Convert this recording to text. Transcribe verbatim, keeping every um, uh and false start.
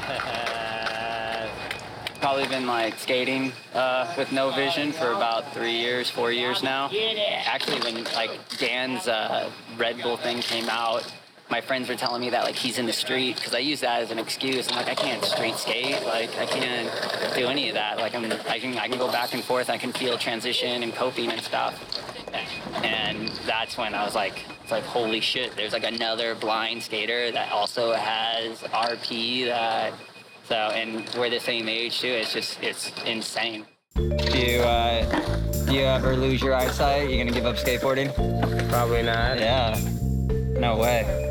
Probably been like skating uh, with no vision for about three years, four years now. Actually, when like Dan's uh, Red Bull thing came out, my friends were telling me that like he's in the street because I use that as an excuse. I'm like, I can't street skate. Like I can't do any of that. Like I'm, I can, I can go back and forth. I can feel transition and coping and stuff. And that's when I was like, it's like holy shit. There's like another blind skater that also has R P that. So, and we're the same age too. It's just, it's insane. Do you, uh, do you ever lose your eyesight? You gonna give up skateboarding? Probably not. Yeah. No way.